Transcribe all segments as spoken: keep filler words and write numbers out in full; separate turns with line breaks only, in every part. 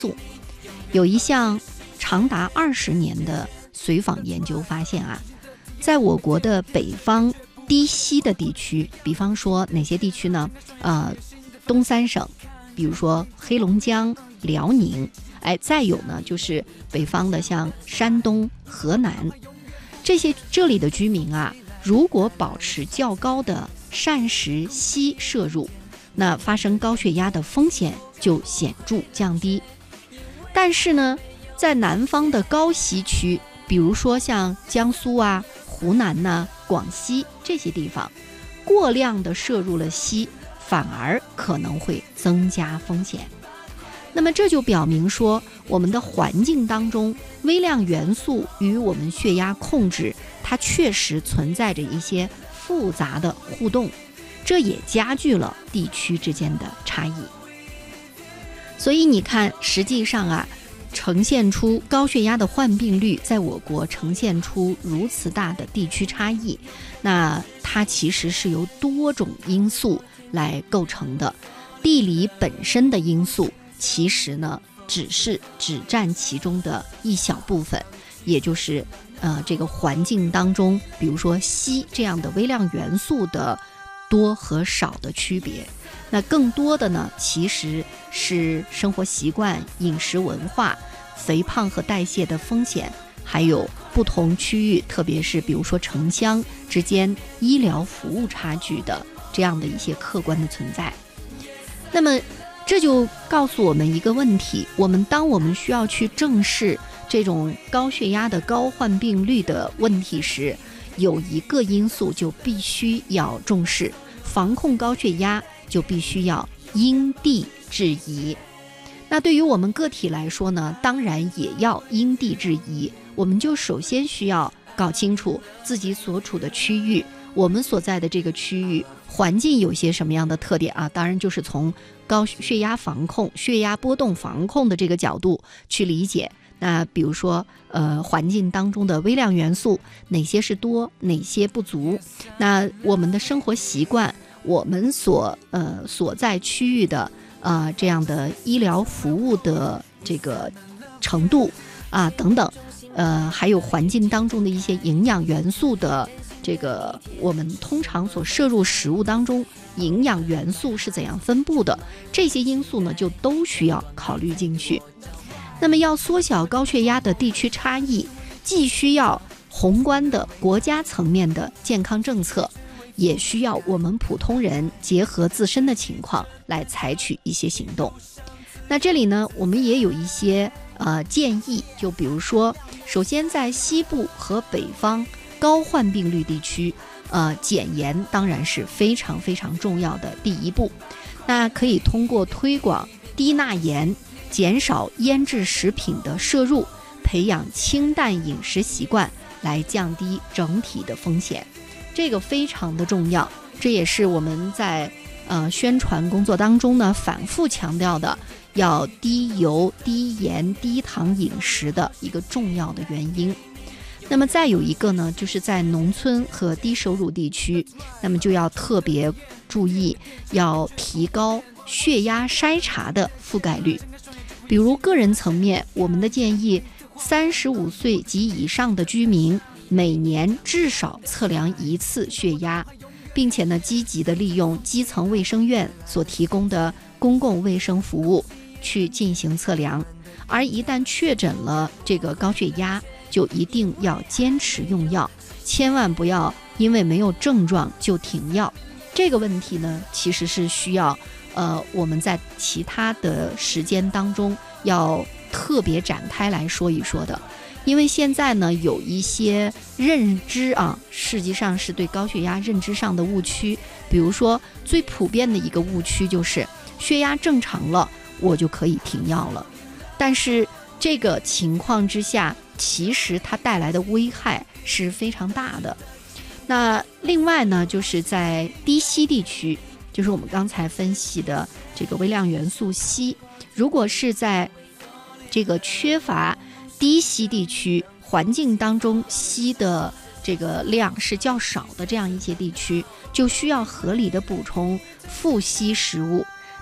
有一项长达二十年的随访研究发现啊，在我国的北方低稀的地区，比方说哪些地区呢？呃，东三省，比如说黑龙江、辽宁，哎，再有呢就是北方的像山东、河南，这些这里的居民啊，如果保持较高的膳食硒摄入，那发生高血压的风险就显著降低。但是呢，在南方的高稀区，比如说像江苏啊、湖南呐、啊、广西这些地方，过量的摄入了硒，反而可能会增加风险。那么这就表明说，我们的环境当中微量元素与我们血压控制，它确实存在着一些复杂的互动，这也加剧了地区之间的差异。所以你看，实际上啊，呈现出高血压的患病率在我国呈现出如此大的地区差异，那它其实是由多种因素来构成的。地理本身的因素其实呢，只是只占其中的一小部分，也就是呃这个环境当中，比如说硒这样的微量元素的多和少的区别。那更多的呢，其实是生活习惯、饮食文化、肥胖和代谢的风险，还有不同区域，特别是比如说城乡之间医疗服务差距的这样的一些客观的存在。那么这就告诉我们一个问题，我们当我们需要去正视这种高血压的高患病率的问题时，有一个因素就必须要重视，防控高血压就必须要因地制宜。那对于我们个体来说呢，当然也要因地制宜。我们就首先需要搞清楚自己所处的区域，我们所在的这个区域环境有些什么样的特点啊？当然就是从高血压防控、血压波动防控的这个角度去理解。那比如说，呃，环境当中的微量元素哪些是多，哪些不足？那我们的生活习惯，我们所呃所在区域的呃这样的医疗服务的这个程度啊等等，呃，还有环境当中的一些营养元素的这个我们通常所摄入食物当中营养元素是怎样分布的，这些因素呢就都需要考虑进去。那么要缩小高血压的地区差异，既需要宏观的国家层面的健康政策，也需要我们普通人结合自身的情况来采取一些行动。那这里呢，我们也有一些呃建议，就比如说，首先在西部和北方高患病率地区，呃，减盐当然是非常非常重要的第一步。那可以通过推广低钠盐，减少腌制食品的摄入，培养清淡饮食习惯，来降低整体的风险。这个非常的重要，这也是我们在呃宣传工作当中呢反复强调的，要低油、低盐、低糖饮食的一个重要的原因。那么再有一个呢，就是在农村和低收入地区，那么就要特别注意，要提高血压筛查的覆盖率。比如个人层面，我们的建议，三十五岁及以上的居民每年至少测量一次血压，并且呢，积极的利用基层卫生院所提供的公共卫生服务去进行测量。而一旦确诊了这个高血压，就一定要坚持用药，千万不要因为没有症状就停药。这个问题呢，其实是需要呃我们在其他的时间当中要特别展开来说一说的。因为现在呢，有一些认知啊，实际上是对高血压认知上的误区。比如说最普遍的一个误区就是血压正常了，我就可以停药了。但是这个情况之下，其实它带来的危害是非常大的。那另外呢，就是在低硒地区，就是我们刚才分析的这个微量元素硒，如果是在这个缺乏低硒地区，环境当中硒的这个量是较少的这样一些地区，就需要合理的补充富硒食物。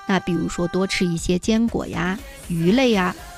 那比如说多吃一些坚果呀、鱼类呀，